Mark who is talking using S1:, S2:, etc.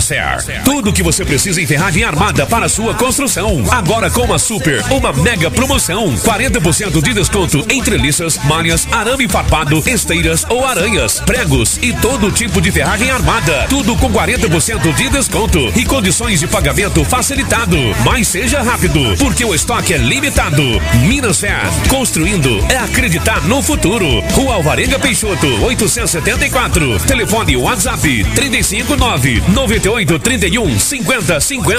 S1: Fair. Tudo o que você precisa em ferragem armada para sua construção. Agora com uma mega promoção. 40% de desconto em treliças, malhas, arame farpado, esteiras ou aranhas, pregos e todo tipo de ferragem armada. Tudo com 40% de desconto e condições de pagamento facilitado. Mas seja rápido, porque o estoque é limitado. Minas Fair. Construindo é acreditar no futuro. Rua Alvarenga Peixoto, 874. Telefone WhatsApp 359 9831 5050.